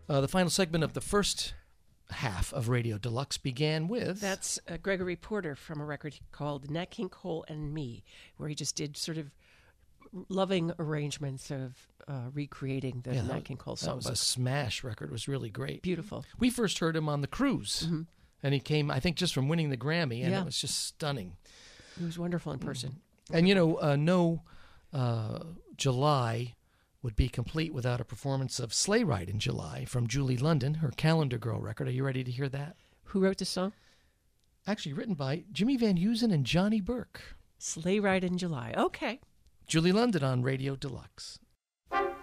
The final segment of the first half of Radio Deluxe began with... That's Gregory Porter from a record called Nat King Cole and Me, where he just did sort of loving arrangements of recreating the Nat King Cole songbook. That was a smash record. It was really great. Beautiful. We first heard him on The Cruise, and he came, I think, just from winning the Grammy, and it was just stunning. He was wonderful in person. And, no July would be complete without a performance of Sleigh Ride in July from Julie London, her Calendar Girl record. Are you ready to hear that? Who wrote the song? Actually written by Jimmy Van Heusen and Johnny Burke. Sleigh Ride in July. Okay. Julie London on Radio Deluxe.